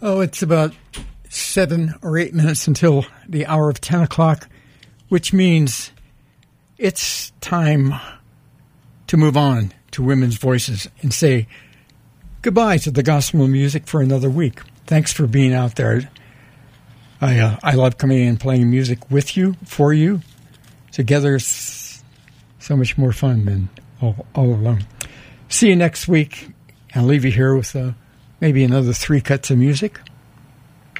Oh, it's about 7 or 8 minutes until the hour of 10 o'clock, which means it's time to move on to Women's Voices and say goodbye to the gospel music for another week. Thanks for being out there. I love coming in and playing music with you, for you. Together, it's so much more fun than all alone. See you next week. I'll leave you here with maybe another 3 cuts of music.